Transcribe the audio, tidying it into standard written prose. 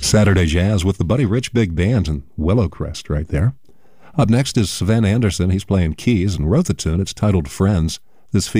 Saturday Jazz with the Buddy Rich Big Band and Willowcrest right there. Up next is Sven Anderson. He's playing keys and wrote the tune. It's titled Friends. This